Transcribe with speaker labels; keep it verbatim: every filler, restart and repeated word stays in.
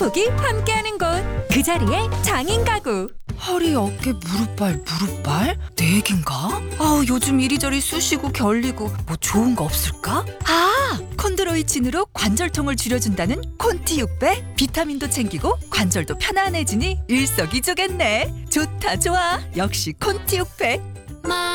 Speaker 1: 행복이 함께하는 곳, 그 자리에 장인 가구.
Speaker 2: 허리, 어깨, 무릎발, 무릎발? 내 얘긴가? 아우, 요즘 이리저리 쑤시고 결리고 뭐 좋은 거 없을까? 아! 콘드로이친으로 관절통을 줄여준다는 콘티 육 배. 비타민도 챙기고 관절도 편안해지니 일석이조겠네. 좋다 좋아. 역시 콘티 육 배.